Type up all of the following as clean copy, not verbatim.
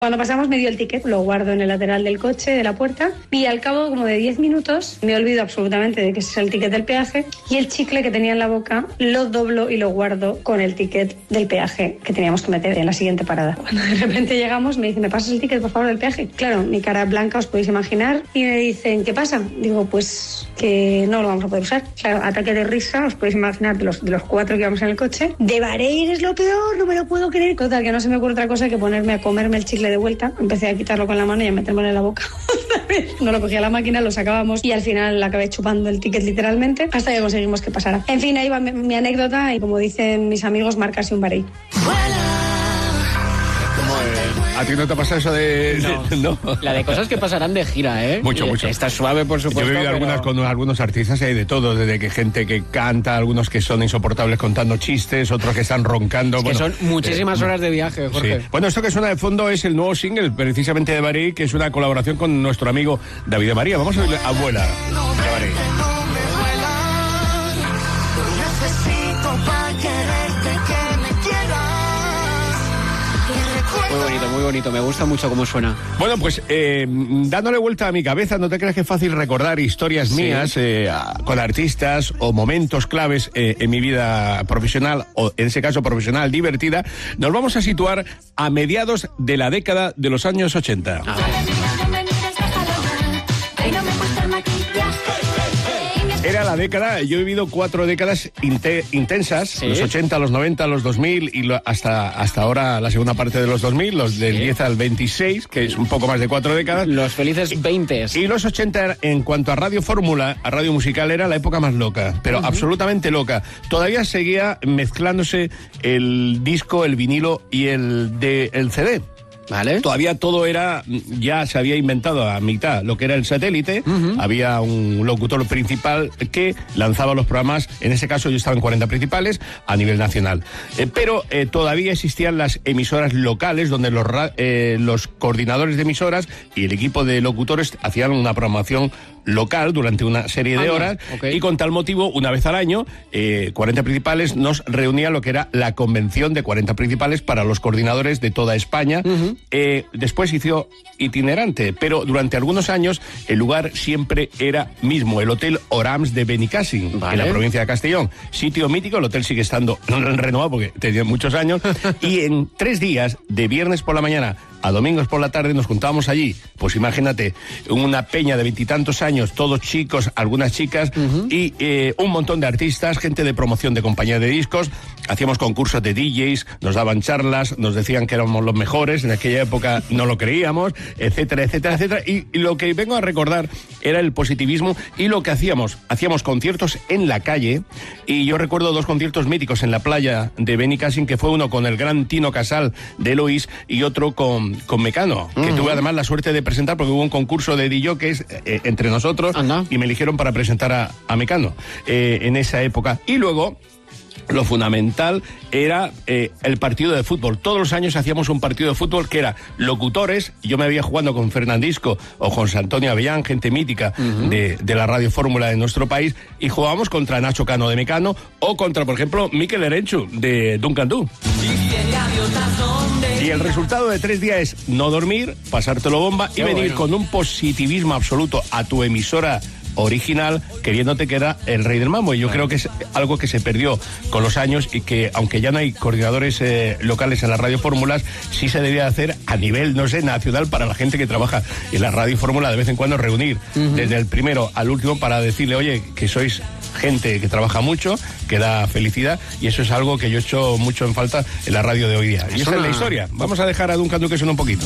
Cuando pasamos me dio el ticket, lo guardo en el lateral del coche, de la puerta, y al cabo como de 10 minutos me olvido absolutamente de que ese es el ticket del peaje, y el chicle que tenía en la boca lo doblo y lo guardo con el ticket del peaje que teníamos que meter en la siguiente parada. Cuando de repente llegamos me dicen, ¿me pasas el ticket por favor del peaje? Claro, mi cara blanca os podéis imaginar, y me dicen, ¿qué pasa? Digo, pues que no lo vamos a poder usar. Claro, ataque de risa, os podéis imaginar de los 4 que íbamos en el coche. De Bahrein es lo peor, no me lo puedo creer. Total, que no se me ocurre otra cosa que ponerme a comerme el chicle de vuelta. Empecé a quitarlo con la mano y a metérmelo en la boca. No lo cogía a la máquina, lo sacábamos y al final acabé chupando el ticket literalmente hasta que conseguimos que pasara. En fin, ahí va mi anécdota y como dicen mis amigos, marcarse un Bahrein. ¿A ti no te ha pasado eso de...? No. La de cosas que pasarán de gira, ¿eh? Mucho. Está suave, por supuesto. Yo he vivido pero... algunas con algunos artistas y hay de todo, desde que gente que canta, algunos que son insoportables contando chistes, otros que están roncando. Es que son muchísimas horas de viaje, Jorge. Sí. Bueno, esto que suena de fondo es el nuevo single, precisamente de Bahrein, que es una colaboración con nuestro amigo David de María. Vamos a oírle Abuela de Bahrein. Muy bonito, me gusta mucho cómo suena. Bueno, pues dándole vuelta a mi cabeza, no te creas que es fácil recordar historias mías con artistas o momentos claves en mi vida profesional, o en ese caso profesional divertida. Nos vamos a situar a mediados de la década de los años 80. Era la década, yo he vivido 4 décadas intensas, ¿sí? Los 80, los 90, los 2000 y hasta ahora la segunda parte de los 2000, los del 10 al 26, que es un poco más de 4 décadas. Los felices 20. Y los 80, en cuanto a Radio Fórmula, a Radio Musical, era la época más loca, pero absolutamente loca. Todavía seguía mezclándose el disco, el vinilo y el CD. ¿Vale? Todavía todo ya se había inventado a mitad lo que era el satélite. Había un locutor principal que lanzaba los programas. En ese caso yo estaba en 40 principales a nivel nacional. Pero todavía existían las emisoras locales donde los coordinadores de emisoras y el equipo de locutores hacían una programación local durante una serie de horas. Okay. Y con tal motivo, una vez al año, 40 principales nos reunía lo que era la convención de 40 principales para los coordinadores de toda España. Después hizo itinerante, pero durante algunos años el lugar siempre era mismo, el Hotel Orams de Benicàssim, en la provincia de Castellón. Sitio mítico, el hotel sigue estando renovado porque tenía muchos años, y en 3 días, de viernes por la mañana a domingos por la tarde, nos juntábamos allí. Pues imagínate, una peña de 20 y tantos años, todos chicos, algunas chicas, y un montón de artistas, gente de promoción de compañía de discos. Hacíamos concursos de DJs, nos daban charlas, nos decían que éramos los mejores, en aquella época no lo creíamos, etcétera, etcétera, etcétera. Y lo que vengo a recordar era el positivismo y lo que hacíamos conciertos en la calle, y yo recuerdo 2 conciertos míticos en la playa de Benicàssim, que fue uno con el gran Tino Casal de Eloís y otro con Mecano, que tuve además la suerte de presentar porque hubo un concurso de DJs entre nosotros. Anda. Y me eligieron para presentar a Mecano en esa época. Y luego lo fundamental era el partido de fútbol. Todos los años hacíamos un partido de fútbol que era locutores. Yo me había jugando con Fernandisco o José Antonio Avellán, gente mítica de la Radio Fórmula de nuestro país, y jugábamos contra Nacho Cano de Mecano o contra, por ejemplo, Mikel Erenchu de Duncan Du. Y el resultado de 3 días es no dormir, pasártelo bomba y venir con un positivismo absoluto a tu emisora original, queriéndote que era el rey del mambo. Y yo creo que es algo que se perdió con los años, y que aunque ya no hay coordinadores locales en las Radio Fórmulas, sí se debía hacer a nivel, no sé, nacional, para la gente que trabaja en la Radio Fórmula, de vez en cuando reunir desde el primero al último para decirle, oye, que sois gente que trabaja mucho, que da felicidad, y eso es algo que yo echo mucho en falta en la radio de hoy día. Y esa es la historia. Vamos a dejar a Duncan Du que suene un poquito.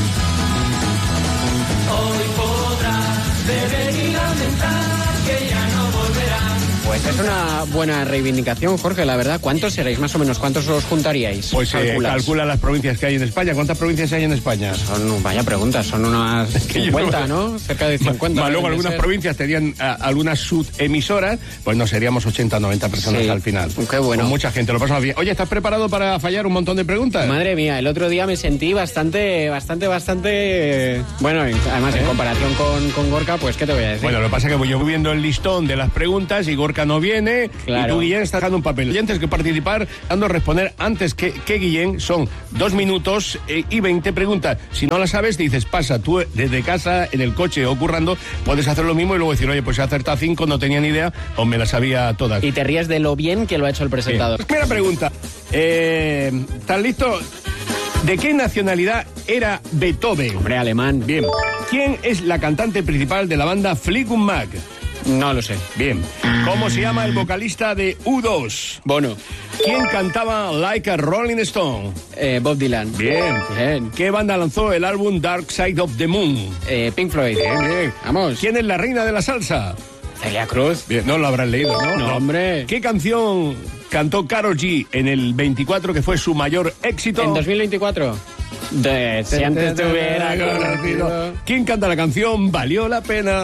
Hoy podrás beber y lamentar que ya no volverás. Pues es una buena reivindicación, Jorge, la verdad. ¿Cuántos seréis más o menos? ¿Cuántos os juntaríais? Pues calcula las provincias que hay en España. ¿Cuántas provincias hay en España? Vaya pregunta, son unas 50, ¿no? Cerca de 50. Luego algunas provincias tenían algunas subemisoras, pues no, seríamos 80 o 90 personas al final. Qué bueno. Con mucha gente, lo pasamos bien. Oye, ¿estás preparado para fallar un montón de preguntas? Madre mía, el otro día me sentí bastante... Bueno, además en comparación con Gorka, pues ¿qué te voy a decir? Bueno, lo que pasa es que yo voy viendo el listón de las preguntas y Gorka Gorka no viene, Claro. y tú, Guillén, estás dando un papel. Oyentes que participar, dando a responder antes que Guillén, son 2 minutos y 20 preguntas. Si no las sabes, dices, pasa, tú desde casa, en el coche o currando, puedes hacer lo mismo y luego decir, oye, pues he acertado 5, no tenía ni idea, o me las sabía todas. Y te ríes de lo bien que lo ha hecho el presentador. Primera pregunta. ¿Estás listo? ¿De qué nacionalidad era Beethoven? Hombre, alemán. Bien. ¿Quién es la cantante principal de la banda Fleetwood Mac? No lo sé. Bien. ¿Cómo se llama el vocalista de U2? Bono. ¿Quién cantaba Like a Rolling Stone? Bob Dylan. Bien. Bien. ¿Qué banda lanzó el álbum Dark Side of the Moon? Pink Floyd. Bien, bien. Vamos. ¿Quién es la reina de la salsa? Celia Cruz. Bien, no lo habrán leído, ¿no? No, hombre. ¿Qué canción cantó Karol G en el 24 que fue su mayor éxito? En 2024. Si antes te hubiera conocido. ¿Quién canta la canción Valió la pena?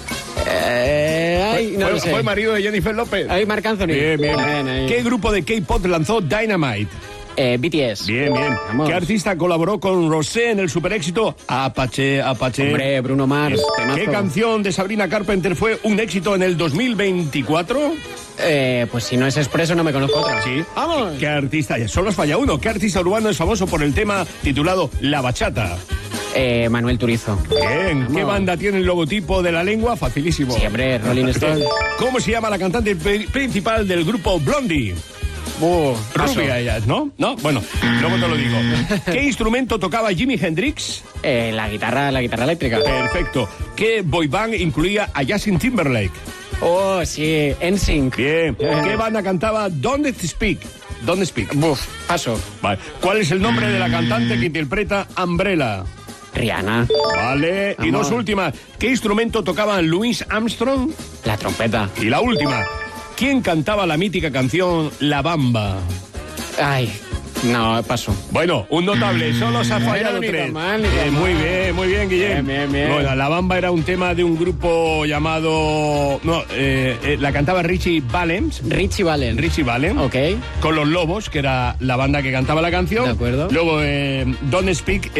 No lo sé. Fue marido de Jennifer López. Ahí Marc Anthony. Bien, bien. Ahí. ¿Qué grupo de K-pop lanzó Dynamite? BTS. Bien, bien. Vamos. ¿Qué artista colaboró con Rosé en el super éxito Apache? Hombre, Bruno Mars. Temazo. ¿Qué canción de Sabrina Carpenter fue un éxito en el 2024? Pues si no es Expreso, no me conozco otra. Sí. Vamos. ¿Qué artista? Solo os falla uno. ¿Qué artista urbano es famoso por el tema titulado La Bachata? Manuel Turizo. Bien. ¿Qué Vamos. banda tiene el logotipo de la lengua? Facilísimo. Siempre, Rolling Stone. ¿Cómo se llama la cantante principal del grupo Blondie? Paso. Rubia ella es, ¿no? ¿No? Bueno, luego te lo digo. ¿Qué instrumento tocaba Jimi Hendrix? La guitarra eléctrica. Perfecto. ¿Qué boy band incluía a Justin Timberlake? Oh, sí, NSYNC. Bien. ¿Qué banda cantaba Don't Speak? Don't Speak. Buf, paso. Vale. ¿Cuál es el nombre de la cantante que interpreta Umbrella? Rihanna. Vale. Y Vamos. dos últimas. ¿Qué instrumento tocaba Louis Armstrong? La trompeta. Y la última. ¿Quién cantaba la mítica canción La Bamba? Ay, no, paso. Bueno, un notable, solo se ha fallado Ni 3. tan mal, ni tan mal. Muy bien, Guillem. Bien. Bueno, La Bamba era un tema de un grupo llamado... No, la cantaba Richie Valens. Richie Valens. Ok. Con Los Lobos, que era la banda que cantaba la canción. De acuerdo. Luego, Don't Speak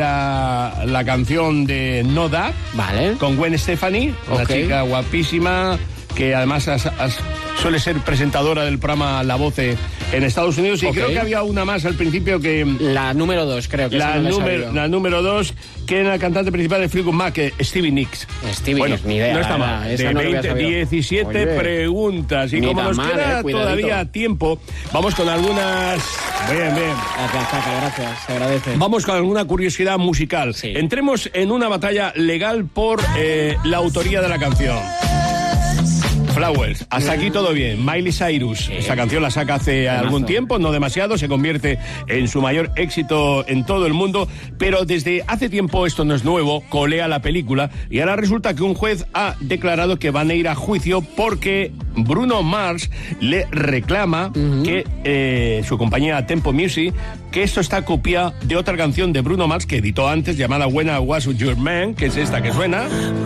era la canción de No Da, Vale. con Gwen Stefani, una Ok. chica guapísima, que además suele ser presentadora del programa La Voz en Estados Unidos. Y Ok. creo que había una más al principio que... La número 2, creo que La, esa no la he sabido. la número 2, que era la cantante principal de Fleetwood Mac, Stevie Nicks. Stevie Nicks, ni idea, No está la mal. verdad, esa De no lo había 20, sabido. 17 Oye, preguntas. Y ni como tan nos mal, queda cuidadito. todavía tiempo, vamos con algunas... Bien. Gracias, Zaca, gracias. Se agradece. Vamos con alguna curiosidad musical. Sí. Entremos en una batalla legal por la autoría de la canción. Flowers, hasta aquí todo bien. Miley Cyrus, esa canción la saca hace algún tiempo, no demasiado, se convierte en su mayor éxito en todo el mundo, pero desde hace tiempo, esto no es nuevo, colea la película y ahora resulta que un juez ha declarado que van a ir a juicio porque Bruno Mars le reclama que su compañía Tempo Music, que esto está copiado de otra canción de Bruno Mars que editó antes llamada When I Was Your Man, que es esta que suena.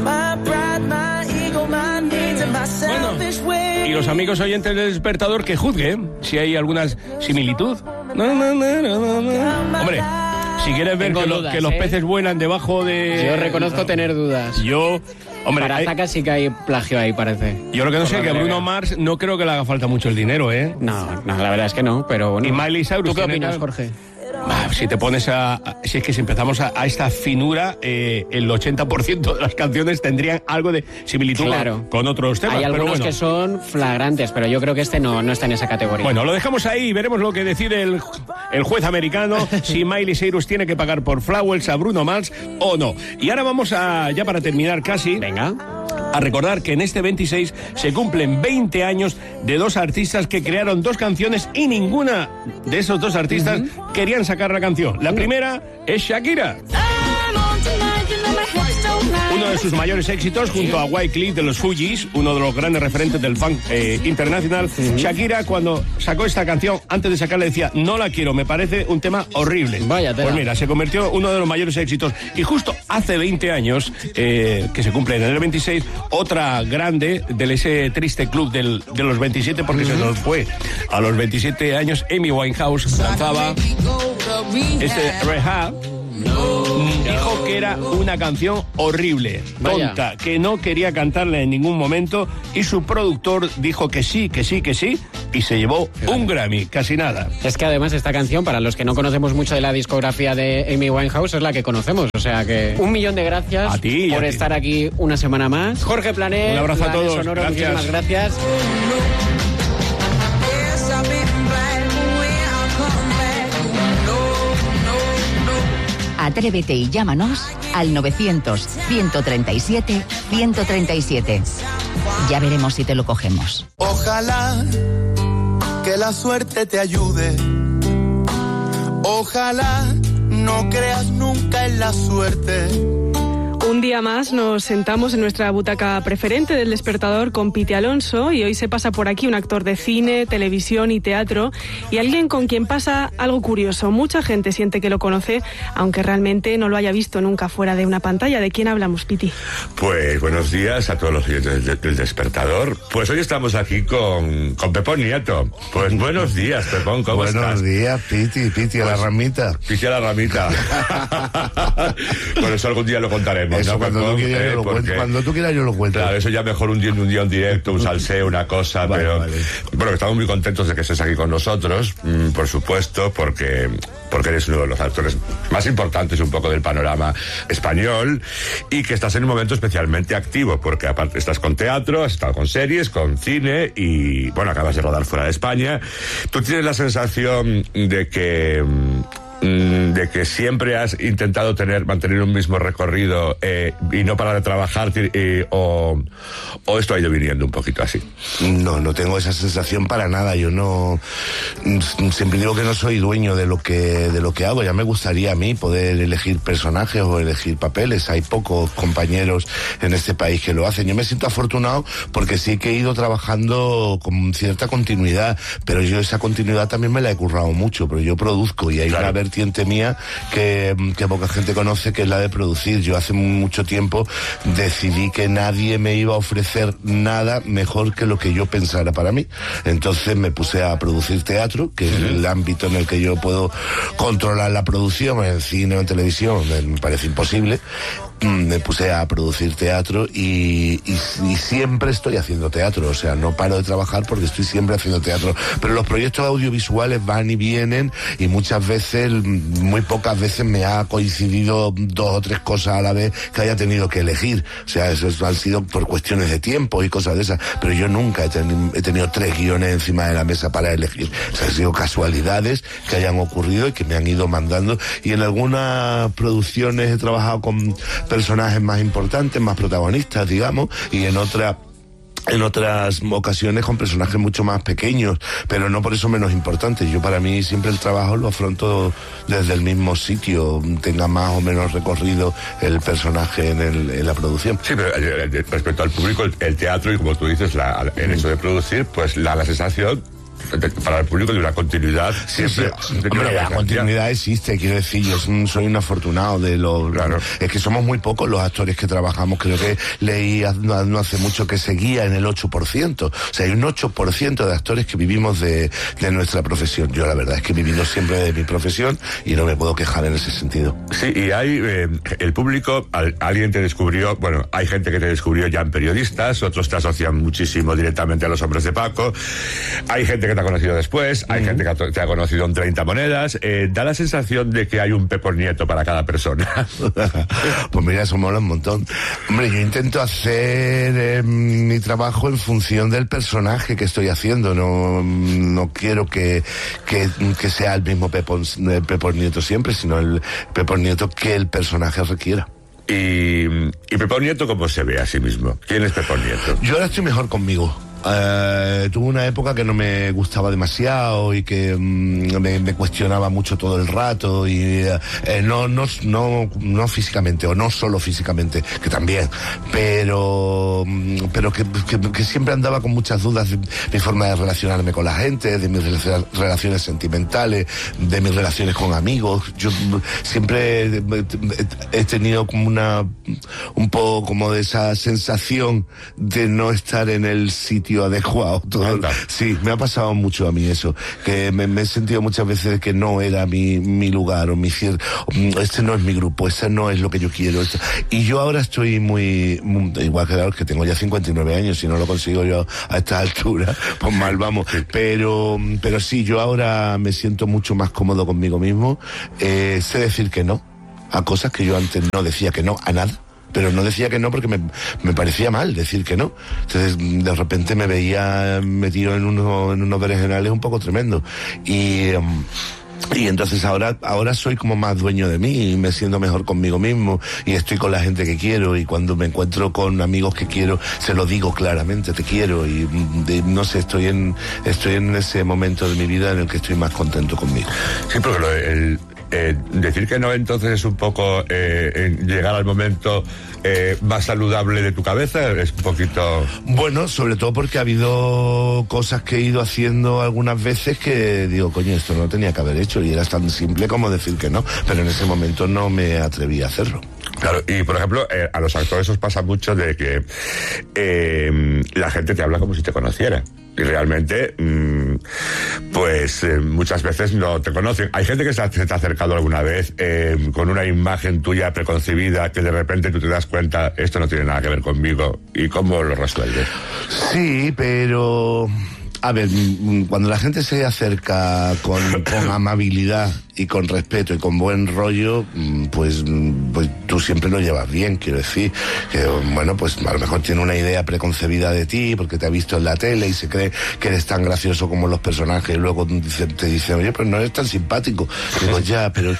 Bueno, y los amigos oyentes del Despertador que juzguen si hay alguna similitud. Hombre, si quieres ver Tengo que, dudas, que los peces vuelan debajo de... Yo reconozco tener dudas. Hombre, Para Zaca sí que hay plagio ahí, parece. yo lo que no sé es Por que lo a que Bruno veo. Mars no creo que le haga falta mucho el dinero, ¿eh? No, la verdad es que no, pero bueno. Y Miley Cyrus ¿Tú qué tiene opinas, que- Jorge? Si te pones si es que si empezamos a esta finura, el 80% de las canciones tendrían algo de similitud Claro. con otros temas. Hay pero algunos bueno. que son flagrantes, pero yo creo que este no está en esa categoría. Bueno, lo dejamos ahí y veremos lo que decide el juez americano, si Miley Cyrus tiene que pagar por Flowers a Bruno Mars o no. Y ahora vamos ya para terminar casi, Venga. a recordar que en este 26 se cumplen 20 años de dos artistas que crearon dos canciones y ninguna de esos dos artistas querían sacar la canción. La primera es Shakira. Uno de sus mayores éxitos junto a Wyclef de los Fugees, uno de los grandes referentes del funk internacional. Shakira, cuando sacó esta canción, antes de sacarla decía, no la quiero, me parece un tema horrible. Vaya tela. Pues mira, se convirtió en uno de los mayores éxitos. Y justo hace 20 años, que se cumple en el 26, otra grande de ese triste club de los 27, porque se nos fue a los 27 años, Amy Winehouse lanzaba este Rehab. Dijo que era una canción horrible, tonta, que no quería cantarla en ningún momento, y su productor dijo que sí, y se llevó un Grammy, casi nada. Es que además esta canción, para los que no conocemos mucho de la discografía de Amy Winehouse, es la que conocemos, o sea que 1.000.000 de gracias a ti, por estar aquí una semana más. Jorge Planet, un abrazo a todos. Sonoro, muchísimas gracias. Atrévete y llámanos al 900-137-137. Ya veremos si te lo cogemos. Ojalá que la suerte te ayude. Ojalá no creas nunca en la suerte. Un día más nos sentamos en nuestra butaca preferente del Despertador con Piti Alonso, y hoy se pasa por aquí un actor de cine, televisión y teatro, y alguien con quien pasa algo curioso. Mucha gente siente que lo conoce, aunque realmente no lo haya visto nunca fuera de una pantalla. ¿De quién hablamos, Piti? Pues buenos días a todos los oyentes del Despertador. Pues hoy estamos aquí con Pepón Nieto. Pues buenos días, Pepón, ¿cómo estás? Buenos días, Piti a la ramita. Piti a la ramita. Bueno, eso algún día lo contaremos. Eso, ¿no? Cuando tú quieras yo lo cuento. Claro, eso ya mejor un día en directo, un salseo, una cosa, vale, pero vale. Bueno, estamos muy contentos de que estés aquí con nosotros, por supuesto, porque eres uno de los actores más importantes un poco del panorama español, y que estás en un momento especialmente activo, porque aparte estás con teatro, has estado con series, con cine, y bueno, acabas de rodar fuera de España. ¿Tú tienes la sensación de que siempre has intentado mantener un mismo recorrido y no parar de trabajar, o esto ha ido viniendo un poquito así? No tengo esa sensación para nada. Yo no, siempre digo que no soy dueño de lo que hago. Ya me gustaría a mí poder elegir personajes o elegir papeles. Hay pocos compañeros en este país que lo hacen. Yo me siento afortunado porque sí que he ido trabajando con cierta continuidad, pero yo esa continuidad también me la he currado mucho, pero yo produzco, y hay una vertiente mía que poca gente conoce, que es la de producir. Yo hace mucho tiempo decidí que nadie me iba a ofrecer nada mejor que lo que yo pensara para mí. Entonces me puse a producir teatro, que es el ámbito en el que yo puedo controlar la producción. En cine o en televisión me parece imposible. Me puse a producir teatro y siempre estoy haciendo teatro, o sea, no paro de trabajar porque estoy siempre haciendo teatro. Pero los proyectos audiovisuales van y vienen, y muchas veces, muy pocas veces me ha coincidido 2 o 3 cosas a la vez que haya tenido que elegir. O sea, eso han sido por cuestiones de tiempo y cosas de esas, pero yo nunca he tenido 3 guiones encima de la mesa para elegir. O sea, han sido casualidades que hayan ocurrido y que me han ido mandando, y en algunas producciones he trabajado con personajes más importantes, más protagonistas, digamos, y en otras ocasiones con personajes mucho más pequeños, pero no por eso menos importantes. Yo, para mí, siempre el trabajo lo afronto desde el mismo sitio, tenga más o menos recorrido el personaje en la producción. Sí, pero respecto al público, el teatro, y como tú dices, el hecho de producir, pues la sensación para el público de una continuidad siempre. Hombre, la continuidad existe, quiero decir, yo soy un afortunado de lo... Claro. Es que somos muy pocos los actores que trabajamos. Creo que leí no hace mucho que seguía en el 8%. O sea, hay un 8% de actores que vivimos de nuestra profesión. Yo la verdad es que he vivido siempre de mi profesión y no me puedo quejar en ese sentido. Sí, y hay el público, alguien te descubrió, bueno, hay gente que te descubrió ya en periodistas, otros te asocian muchísimo directamente a los Hombres de Paco, hay gente que te ha conocido después, hay gente que te ha conocido en 30 monedas. Da la sensación de que hay un Pepón Nieto para cada persona. Pues mira, eso mola un montón. Hombre, yo intento hacer mi trabajo en función del personaje que estoy haciendo. No quiero que sea el mismo Pepón Nieto siempre, sino el Pepón Nieto que el personaje requiera. ¿Y Pepón Nieto cómo se ve a sí mismo? ¿Quién es Pepón Nieto? Yo ahora estoy mejor conmigo. Tuve una época que no me gustaba demasiado y que me cuestionaba mucho todo el rato, y no físicamente, o no solo físicamente, que también, pero que siempre andaba con muchas dudas de mi forma de relacionarme con la gente, de mis relaciones sentimentales, de mis relaciones con amigos. Yo siempre he tenido como un poco como de esa sensación de no estar en el sitio sitio adecuado. Sí, me ha pasado mucho a mí eso, que me he sentido muchas veces que no era mi lugar o este no es mi grupo, este no es lo que yo quiero. Y yo ahora estoy muy igual que tengo ya 59 años, si no lo consigo yo a esta altura, pues mal vamos. Pero sí, yo ahora me siento mucho más cómodo conmigo mismo. Sé decir que no a cosas que yo antes no decía que no a nada. Pero no decía que no porque me parecía mal decir que no. Entonces, de repente me veía metido en unos berenjenales un poco tremendo. Y entonces ahora soy como más dueño de mí y me siento mejor conmigo mismo y estoy con la gente que quiero, y cuando me encuentro con amigos que quiero se lo digo claramente, te quiero, y no sé, estoy en ese momento de mi vida en el que estoy más contento conmigo. Sí, porque decir que no entonces es un poco llegar al momento más saludable de tu cabeza, es un poquito... Bueno, sobre todo porque ha habido cosas que he ido haciendo algunas veces que digo, coño, esto no tenía que haber hecho, y era tan simple como decir que no, pero en ese momento no me atreví a hacerlo. Claro, y por ejemplo, a los actores os pasa mucho de que la gente te habla como si te conociera. Y realmente, muchas veces no te conocen. Hay gente que se te ha acercado alguna vez con una imagen tuya preconcebida que de repente tú te das cuenta, esto no tiene nada que ver conmigo. ¿Y cómo lo resuelves? Sí, pero... A ver, cuando la gente se acerca con amabilidad y con respeto y con buen rollo, pues tú siempre lo llevas bien, quiero decir. Que, bueno, pues a lo mejor tiene una idea preconcebida de ti porque te ha visto en la tele y se cree que eres tan gracioso como los personajes, y luego te dice, oye, pues no eres tan simpático. Digo, ya, pero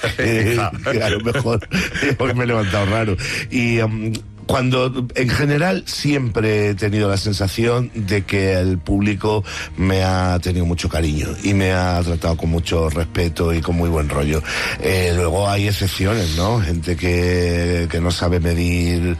a lo mejor hoy me he levantado raro. Y... cuando, en general, siempre he tenido la sensación de que el público me ha tenido mucho cariño y me ha tratado con mucho respeto y con muy buen rollo. Luego hay excepciones, ¿no? Gente que no sabe medir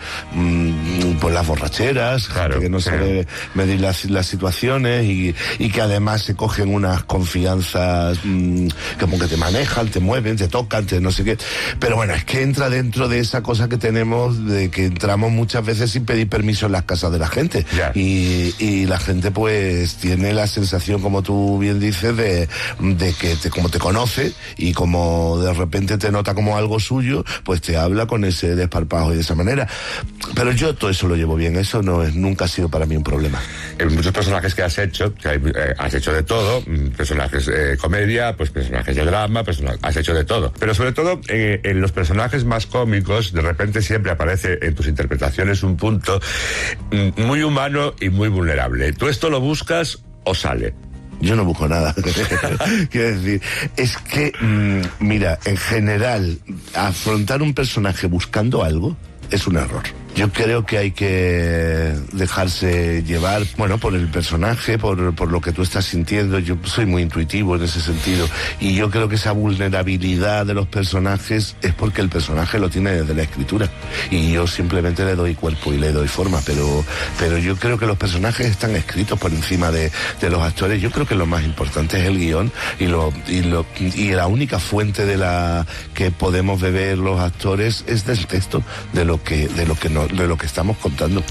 pues las borracheras, claro, gente que no sabe medir las situaciones y que además se cogen unas confianzas como que te manejan, te mueven, te tocan, no sé qué. Pero bueno, es que entra dentro de esa cosa que tenemos de que entramos muchas veces sin pedir permiso en las casas de la gente. Y la gente pues tiene la sensación, como tú bien dices, de que como te conoce y como de repente te nota como algo suyo, pues te habla con ese desparpajo y de esa manera. Pero yo todo eso lo llevo bien, eso nunca ha sido para mí un problema. En muchos personajes que has hecho de todo, personajes comedia, pues personajes de drama, has hecho de todo. Pero sobre todo en los personajes más cómicos, de repente siempre aparece en tus interpretaciones un punto muy humano y muy vulnerable. ¿Tú esto lo buscas o sale? Yo no busco nada. Quiero decir, es que, mira, en general, afrontar un personaje buscando algo es un error. Yo creo que hay que dejarse llevar, bueno, por el personaje, por lo que tú estás sintiendo. Yo soy muy intuitivo en ese sentido, y yo creo que esa vulnerabilidad de los personajes es porque el personaje lo tiene desde la escritura, y yo simplemente le doy cuerpo y le doy forma, pero yo creo que los personajes están escritos por encima de los actores. Yo creo que lo más importante es el guión y la única fuente de la que podemos beber los actores es del texto, de lo que estamos contando.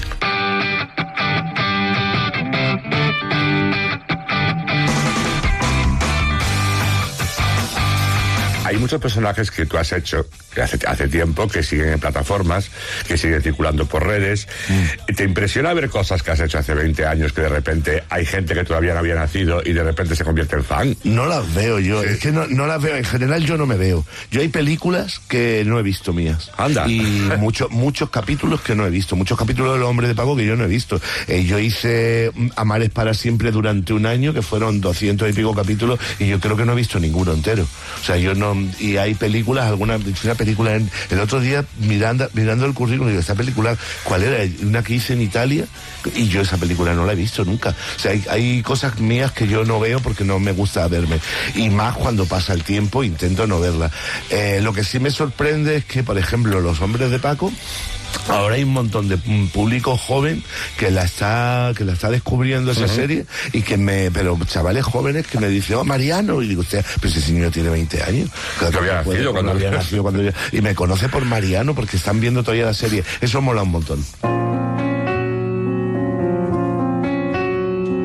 Hay muchos personajes que tú has hecho que hace tiempo, que siguen en plataformas, que siguen circulando por redes. ¿Te impresiona ver cosas que has hecho hace 20 años que de repente hay gente que todavía no había nacido y de repente se convierte en fan? No las veo yo, sí. Es que no las veo, en general yo no me veo. Yo hay películas que no he visto mías. Anda. Y muchos capítulos que no he visto, muchos capítulos de Los Hombres de Paco que yo no he visto. Yo hice Amar es para siempre durante un año, que fueron 200 y pico capítulos, y yo creo que no he visto ninguno entero. O sea, yo no... Y hay películas, una película el otro día mirando el currículum, digo, ¿esta película cuál era? Una que hice en Italia, y yo esa película no la he visto nunca. O sea, hay cosas mías que yo no veo porque no me gusta verme, y más cuando pasa el tiempo intento no verla. Lo que sí me sorprende es que, por ejemplo, Los Hombres de Paco, ahora hay un montón de público joven que la está descubriendo esa serie, y pero chavales jóvenes que me dicen, oh, Mariano, y digo, usted, pues ese niño tiene 20 años. Claro, había nacido cuando y me conoce por Mariano porque están viendo todavía la serie. Eso mola un montón.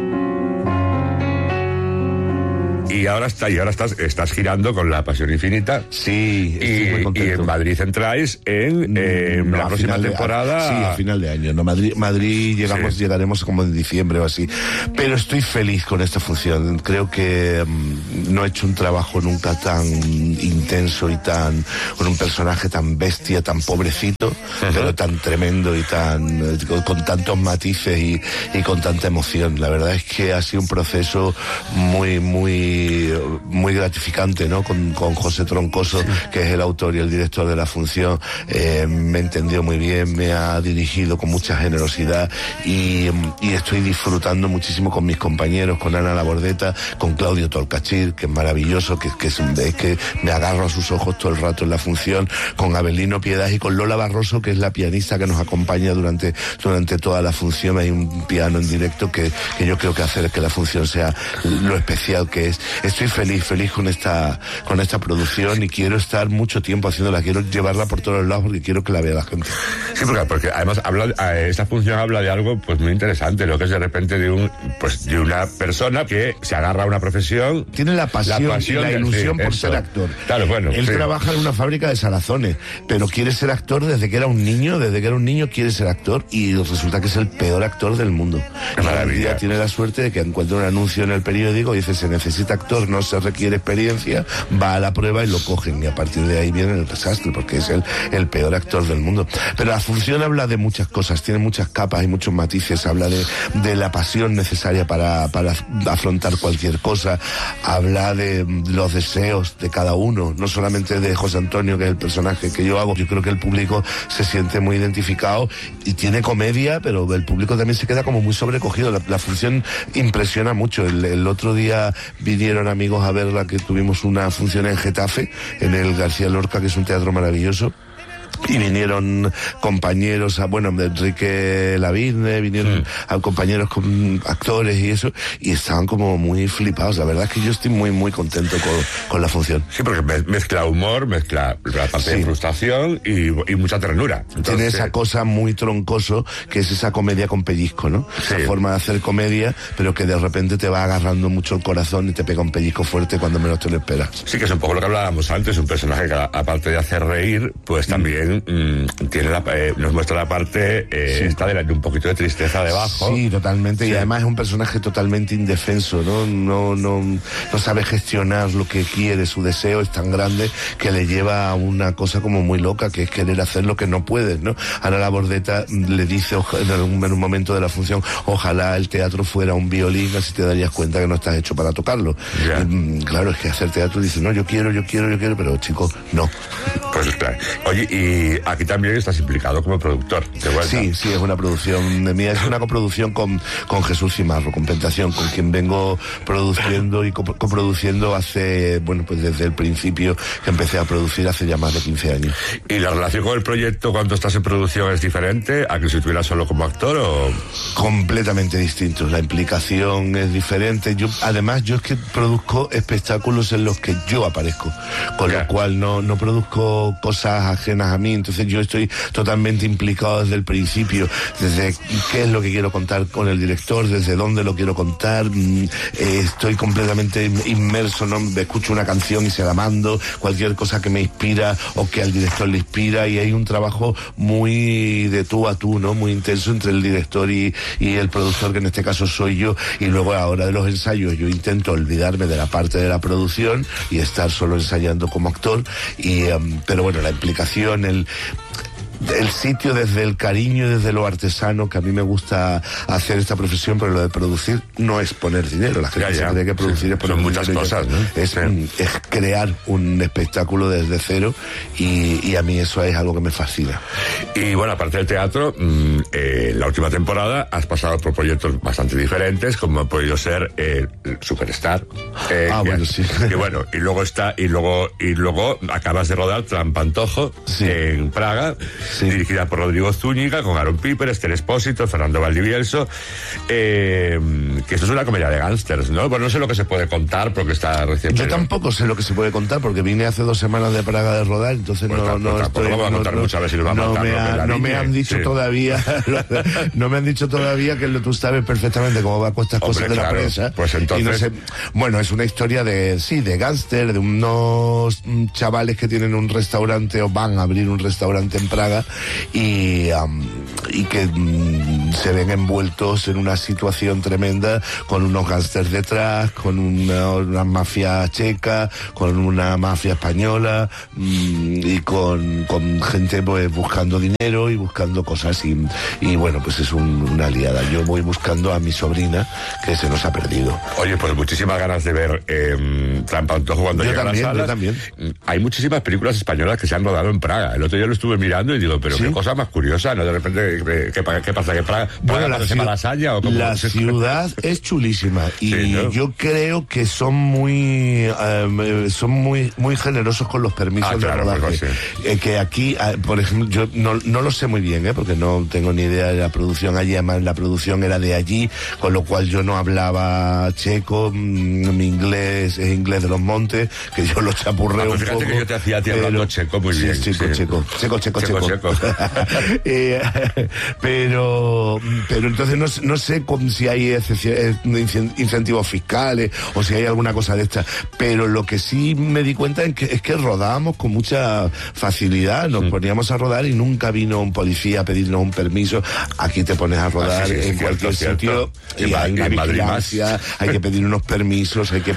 Y ahora estás girando con La Pasión Infinita. Sí, estoy muy contento. Y en Madrid entráis en la próxima temporada. Sí, a final de año. No, Madrid llegaremos como en diciembre o así. Pero estoy feliz con esta función. Creo que no he hecho un trabajo nunca tan intenso y con un personaje tan bestia, tan pobrecito, pero tan tremendo y con tantos matices y con tanta emoción. La verdad es que ha sido un proceso muy, muy, muy gratificante, ¿no? Con José Troncoso, que es el autor y el director de la función, me entendió muy bien, me ha dirigido con mucha generosidad y estoy disfrutando muchísimo con mis compañeros, con Ana Labordeta, con Claudio Tolcachir, que es maravilloso, que me agarro a sus ojos todo el rato en la función, con Abelino Piedad y con Lola Barroso, que es la pianista que nos acompaña durante toda la función. Hay un piano en directo que yo creo que hace que la función sea lo especial que es. Estoy feliz con esta producción y quiero estar mucho tiempo haciéndola, quiero llevarla por todos los lados porque quiero que la vea la gente. Sí, porque además esta función habla de algo pues muy interesante, lo que es de repente de una persona que se agarra a una profesión. Tiene la pasión y la ilusión por ser actor. Claro, bueno. Él trabaja en una fábrica de salazones, pero quiere ser actor desde que era un niño quiere ser actor y resulta que es el peor actor del mundo. Maravilla. Tiene la suerte de que encuentra un anuncio en el periódico y dice: se necesita actor, no se requiere experiencia, va a la prueba y lo cogen, y a partir de ahí viene el desastre porque es el peor actor del mundo. Pero la función habla de muchas cosas, tiene muchas capas y muchos matices, habla de la pasión necesaria para afrontar cualquier cosa, habla de los deseos de cada uno, no solamente de José Antonio, que es el personaje que yo hago. Yo creo que el público se siente muy identificado y tiene comedia, pero el público también se queda como muy sobrecogido. La función impresiona mucho. El otro día vinieron amigos a verla, que tuvimos una función en Getafe, en el García Lorca, que es un teatro maravilloso. Y vinieron compañeros, de Enrique Lavigne, vinieron a compañeros con actores y eso, y estaban como muy flipados. La verdad es que yo estoy muy, muy contento con la función. Sí, porque mezcla humor, mezcla la parte de frustración y mucha ternura. Entonces, tiene esa cosa muy Troncoso, que es esa comedia con pellizco, ¿no? Sí. Esa forma de hacer comedia, pero que de repente te va agarrando mucho el corazón y te pega un pellizco fuerte cuando menos te lo esperas. Sí, que es un poco lo que hablábamos antes, un personaje que aparte de hacer reír, pues también tiene nos muestra la parte esta de un poquito de tristeza debajo. Sí, totalmente. Sí. Y además es un personaje totalmente indefenso, no sabe gestionar lo que quiere. Su deseo es tan grande que le lleva a una cosa como muy loca, que es querer hacer lo que no puedes, ¿no? Ana Labordeta le dice en un momento de la función: ojalá el teatro fuera un violín, así te darías cuenta que no estás hecho para tocarlo. Claro, es que hacer teatro dice: no, yo quiero, pero chico, no. Pues claro. Oye, y aquí también estás implicado como productor. Sí, es una producción de mía, es una coproducción con Jesús Cimarro, con Pentación, con quien vengo produciendo y coproduciendo hace, pues desde el principio que empecé a producir hace ya más de 15 años. ¿Y la relación con el proyecto cuando estás en producción es diferente a que si estuvieras solo como actor o...? Completamente distinto, la implicación es diferente. Yo es que produzco espectáculos en los que yo aparezco, con lo cual no produzco cosas ajenas a mí. Entonces yo estoy totalmente implicado desde el principio, desde qué es lo que quiero contar con el director, desde dónde lo quiero contar. Estoy completamente inmerso, ¿no? Escucho una canción y se la mando, cualquier cosa que me inspira o que al director le inspira, y hay un trabajo muy de tú a tú, ¿no? Muy intenso entre el director y el productor, que en este caso soy yo. Y luego a la hora de los ensayos yo intento olvidarme de la parte de la producción y estar solo ensayando como actor, pero bueno, la implicación, el sitio, desde el cariño, desde lo artesano, que a mí me gusta hacer esta profesión, pero lo de producir no es poner dinero. La gente se cree que producir es poner son muchas dinero, cosas, ¿no? Es crear un espectáculo desde cero, y a mí eso es algo que me fascina. Y bueno, aparte del teatro, la última temporada has pasado por proyectos bastante diferentes, como ha podido ser Superstar. Sí. Y luego acabas de rodar Trampantojo en Praga. dirigida por Rodrigo Zúñiga, con Aaron Piper, Esther Espósito, Fernando Valdivieso, que esto es una comedia de gángsters, ¿no? Pues no sé lo que se puede contar porque está recién... Yo tampoco sé lo que se puede contar porque vine hace 2 semanas de Praga de rodar, entonces pues no estoy... Vamos a contar muchas veces si nos va a matar, no me han dicho todavía no me han dicho todavía que tú sabes perfectamente cómo va con estas cosas de la prensa. Pues entonces... Y no sé, bueno, es una historia de gángster, de unos chavales que tienen un restaurante o van a abrir un restaurante en Praga y que se ven envueltos en una situación tremenda con unos gángsters detrás, con una mafia checa, con una mafia española y con gente pues buscando dinero y buscando cosas y bueno, pues es una liada. Yo voy buscando a mi sobrina que se nos ha perdido. Oye, pues muchísimas ganas de ver Trampa Antojo cuando llegue a las salas. Yo también. Hay muchísimas películas españolas que se han rodado en Praga. El otro día lo estuve mirando y digo, pero qué cosa más curiosa, ¿no? De repente, ¿qué pasa? ¿Que Praga parece Malasaña o cómo? La ciudad es chulísima y sí, ¿no? yo creo que son muy generosos con los permisos de rodaje. Pues, sí. Que aquí, por ejemplo, yo no lo sé muy bien, porque no tengo ni idea de la producción allí, además la producción era de allí, con lo cual yo no hablaba checo, mi inglés es inglés de los montes, que yo lo chapurreo un poco. Que yo te hacía a ti hablando checo muy bien. Checo. Pero entonces no sé si hay incentivos fiscales o si hay alguna cosa de esta, pero lo que sí me di cuenta es que rodábamos con mucha facilidad, nos poníamos a rodar y nunca vino un policía a pedirnos un permiso. Aquí te pones a rodar en cualquier sitio y hay una vigilancia, hay que pedir unos permisos, hay que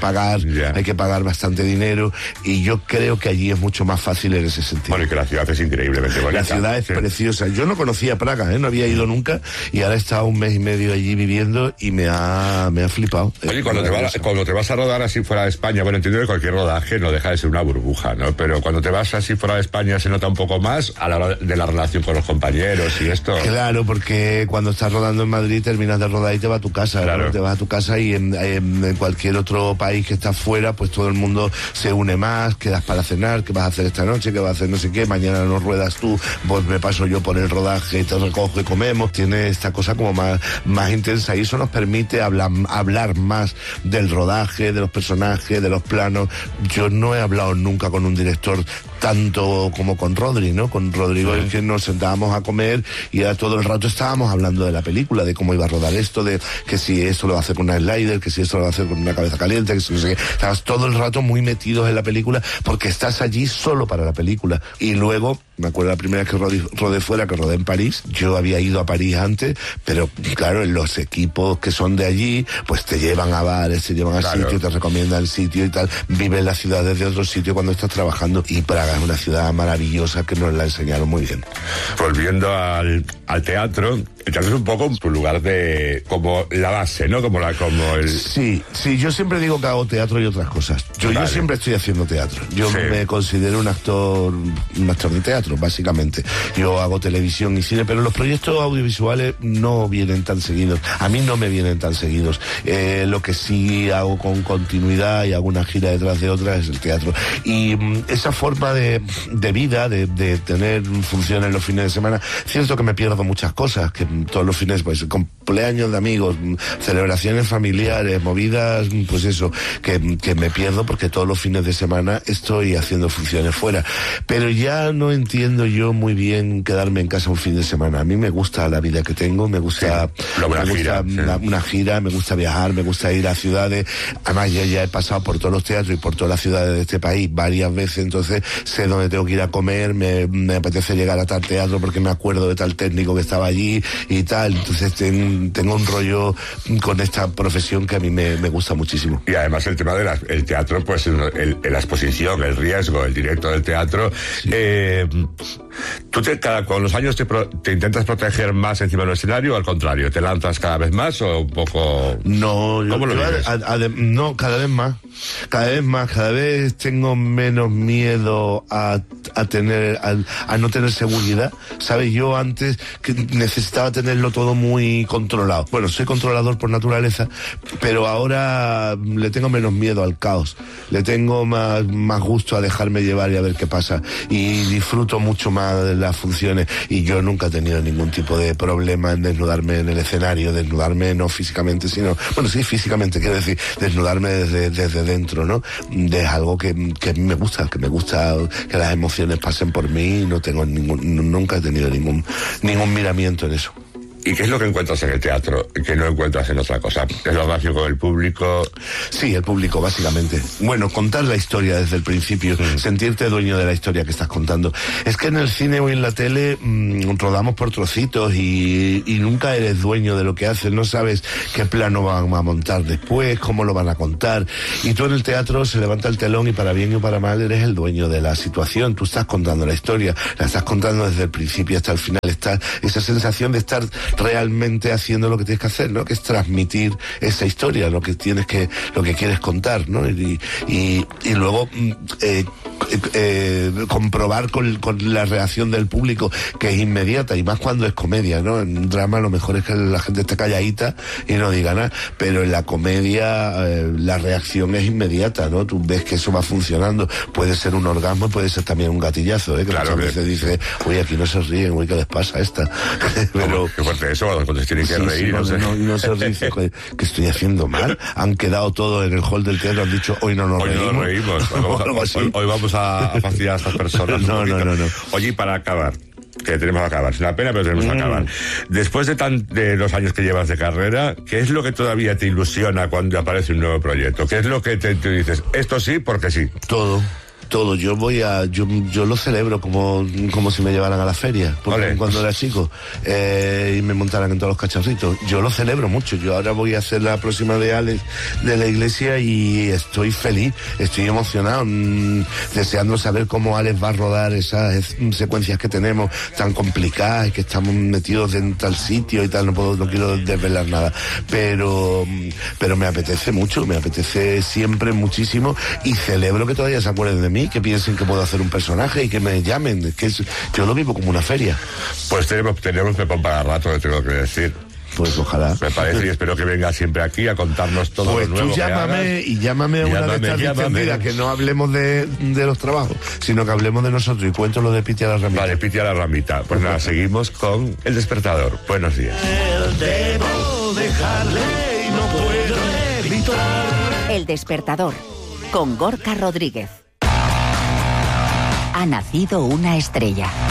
pagar bastante dinero y yo creo que allí es mucho más fácil en ese sentido. Bueno, y que la ciudad es increíblemente bonita. La ciudad es preciosa. Yo no conocía Praga, no había ido nunca y ahora he estado 1 mes y medio allí viviendo y me ha flipado. Oye, cuando te vas a rodar así fuera de España, bueno, entiendo que cualquier rodaje no deja de ser una burbuja, ¿no? Pero cuando te vas así fuera de España se nota un poco más a la hora de la relación con los compañeros y esto. Claro, porque cuando estás rodando en Madrid terminas de rodar y te vas a tu casa, claro, ¿no? Te vas a tu casa y en cualquier otro país que estás fuera, pues todo el mundo se une más, quedas para cenar, qué vas a hacer esta noche, qué vas a hacer no sé qué, mañana no ruedas tú, pues me paso yo por el rodaje, te recojo y comemos. Tiene esta cosa como más intensa y eso nos permite hablar más del rodaje, de los personajes, de los planos. Yo no he hablado nunca con un director tanto como con Rodri, ¿no? Con Rodrigo es que nos sentábamos a comer y ya todo el rato estábamos hablando de la película, de cómo iba a rodar esto, de que si esto lo va a hacer con una slider, que si esto lo va a hacer con una cabeza caliente, que si no sé qué. Estabas todo el rato muy metidos en la película porque estás allí solo para la película. Y luego, me acuerdo la primera vez que rodé fuera, que rodé en París, yo había ido a París antes, pero claro, los equipos que son de allí, pues te llevan a bares, te llevan a sitios, te recomiendan sitio y tal, vives la ciudad desde otro sitio cuando estás trabajando y Praga es una ciudad maravillosa que nos la enseñaron muy bien. Volviendo al teatro, el teatro es un poco tu lugar de como la base, ¿no? Como el... Sí, yo siempre digo que hago teatro y otras cosas. Yo siempre estoy haciendo teatro. Yo me considero un actor de teatro, básicamente. Yo hago televisión y cine, pero los proyectos audiovisuales no vienen tan seguidos. A mí no me vienen tan seguidos. Lo que sí hago con continuidad y hago una gira detrás de otra es el teatro. Y esa forma de vida, de tener funciones los fines de semana, cierto que me pierdo muchas cosas, que todos los fines, pues cumpleaños de amigos, celebraciones familiares, movidas, pues eso, que me pierdo porque todos los fines de semana estoy haciendo funciones fuera. Pero ya no entiendo yo muy bien quedarme en casa un fin de semana. A mí me gusta la vida que tengo, me gusta una gira, me gusta viajar, me gusta ir a ciudades. Además, yo ya he pasado por todos los teatros y por todas las ciudades de este país varias veces, entonces sé dónde tengo que ir a comer, me apetece llegar a tal teatro porque me acuerdo de tal técnico que estaba allí y tal. Entonces tengo un rollo con esta profesión que a mí me gusta muchísimo. Y además el tema del teatro, pues la exposición, el riesgo, el directo del teatro. Sí. ¿Tú con los años te intentas proteger más encima del escenario o al contrario? ¿Te lanzas cada vez más o un poco...? No, ¿Cómo lo vives? No, cada vez más. Cada vez tengo menos miedo a no tener seguridad. ¿Sabes? Yo antes que necesitaba tenerlo todo muy controlado. Bueno, soy controlador por naturaleza, pero ahora le tengo menos miedo al caos. Le tengo más gusto a dejarme llevar y a ver qué pasa. Y disfruto mucho más las funciones, y yo nunca he tenido ningún tipo de problema en desnudarme en el escenario, desnudarme no físicamente, sino, bueno, sí, físicamente, quiero decir, desnudarme desde dentro, ¿no? Es algo que me gusta, que las emociones pasen por mí, y no tengo nunca he tenido ningún miramiento en eso. ¿Y qué es lo que encuentras en el teatro que no encuentras en otra cosa? ¿Es lo básico del público? Sí, el público, básicamente. Bueno, contar la historia desde el principio, sentirte dueño de la historia que estás contando. Es que en el cine o en la tele rodamos por trocitos y nunca eres dueño de lo que haces, no sabes qué plano van a montar después, cómo lo van a contar. Y tú en el teatro se levanta el telón y para bien o para mal eres el dueño de la situación. Tú estás contando la historia, la estás contando desde el principio hasta el final. Está esa sensación de estar realmente haciendo lo que tienes que hacer, ¿no? Que es transmitir esa historia, lo que quieres contar, ¿no? Y luego comprobar con la reacción del público, que es inmediata, y más cuando es comedia, ¿no? En un drama lo mejor es que la gente esté calladita y no diga nada, pero en la comedia la reacción es inmediata, ¿no? Tú ves que eso va funcionando, puede ser un orgasmo, puede ser también un gatillazo, que claro, muchas veces dice, oye, aquí no se ríen, oye, ¿qué les pasa a esta? Pero qué fuerte eso, cuando se tienen que reír, no sé. No se dice que estoy haciendo mal, han quedado todos en el hall del teatro, han dicho, hoy no nos reímos. Hoy vamos a fastidiar a estas personas. No. Oye, y para acabar, que tenemos que acabar, es una pena, pero tenemos que acabar. Después de los años que llevas de carrera, ¿qué es lo que todavía te ilusiona cuando aparece un nuevo proyecto? ¿Qué es lo que te dices, esto sí, porque sí? Todo. Yo lo celebro como si me llevaran a la feria, porque cuando era chico y me montaran en todos los cacharritos. Yo lo celebro mucho. Yo ahora voy a hacer la próxima de Alex de la Iglesia y estoy feliz, estoy emocionado, deseando saber cómo Alex va a rodar esas secuencias que tenemos tan complicadas y que estamos metidos en tal sitio y tal. No quiero desvelar nada, pero me apetece mucho, me apetece siempre muchísimo, y celebro que todavía se acuerden de mí, que piensen que puedo hacer un personaje y que me llamen. Yo lo vivo como una feria. Pues tenemos pepón para rato, tengo que decir. Pues ojalá. Me parece, y espero que venga siempre aquí a contarnos todo pues lo nuevo. Pues tú llámame a una de estas distendidas, que no hablemos de los trabajos, sino que hablemos de nosotros, y cuento lo de Piti a la ramita. Vale, Piti a la ramita. Pues nada, seguimos con El Despertador. Buenos días. Debo dejarle y no puedo evitar. El Despertador, con Gorka Rodríguez. Ha nacido una estrella.